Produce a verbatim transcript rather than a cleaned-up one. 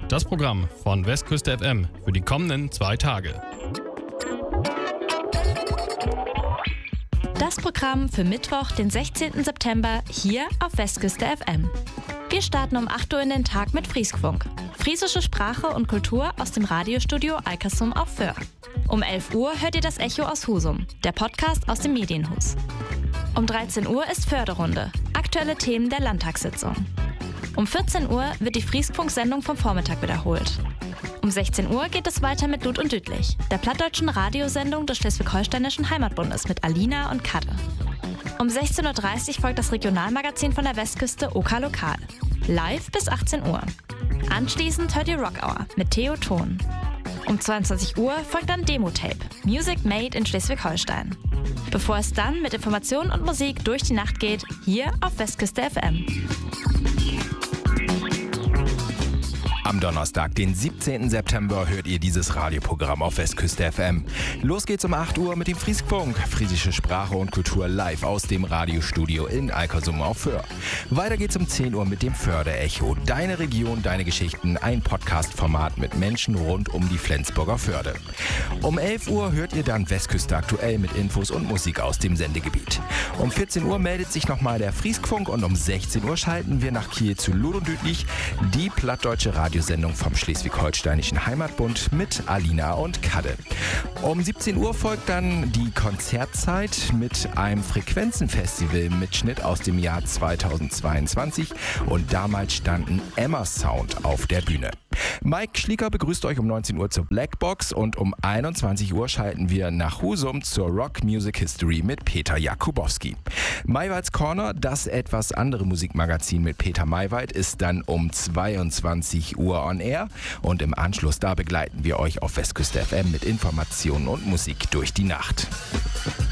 Das Programm von Westküste F M für die kommenden zwei Tage. Das Programm für Mittwoch, den sechzehnten September, hier auf Westküste F M. Wir starten um acht Uhr in den Tag mit Frieskfunk. Friesische Sprache und Kultur aus dem Radiostudio Alkersum auf Föhr. Um elf Uhr hört ihr das Echo aus Husum, der Podcast aus dem Medienhus. Um dreizehn Uhr ist Förderrunde, aktuelle Themen der Landtagssitzung. Um vierzehn Uhr wird die Frieskfunk-Sendung vom Vormittag wiederholt. Um sechzehn Uhr geht es weiter mit Lud und Düdlich, der plattdeutschen Radiosendung des Schleswig-Holsteinischen Heimatbundes mit Alina und Kadde. Um sechzehn Uhr dreißig folgt das Regionalmagazin von der Westküste OK Lokal. Live bis achtzehn Uhr. Anschließend hört ihr Rock Hour mit Theo Thon. Um zweiundzwanzig Uhr folgt dann Demo-Tape, Music Made in Schleswig-Holstein. Bevor es dann mit Informationen und Musik durch die Nacht geht, hier auf Westküste F M. Am Donnerstag, den siebzehnten September, hört ihr dieses Radioprogramm auf Westküste F M. Los geht's um acht Uhr mit dem Frieskfunk. Friesische Sprache und Kultur live aus dem Radiostudio in Alkersum auf Föhr. Weiter geht's um zehn Uhr mit dem Förde-Echo. Deine Region, deine Geschichten. Ein Podcast-Format mit Menschen rund um die Flensburger Förde. Um elf Uhr hört ihr dann Westküste aktuell mit Infos und Musik aus dem Sendegebiet. Um vierzehn Uhr meldet sich nochmal der Frieskfunk und um sechzehn Uhr schalten wir nach Kiel zu Lud und Düdlich, die plattdeutsche Radio Sendung vom Schleswig-Holsteinischen Heimatbund mit Alina und Kadde. Um siebzehn Uhr folgt dann die Konzertzeit mit einem Frequenzenfestival mit Schnitt aus dem Jahr zweitausendzweiundzwanzig und damals standen Emma Sound auf der Bühne. Mike Schlieker begrüßt euch um neunzehn Uhr zur Blackbox und um einundzwanzig Uhr schalten wir nach Husum zur Rock Music History mit Peter Jakubowski. Maywalds Corner, das etwas andere Musikmagazin mit Peter Maywald, ist dann um zweiundzwanzig Uhr on air und im Anschluss da begleiten wir euch auf Westküste F M mit Informationen und Musik durch die Nacht.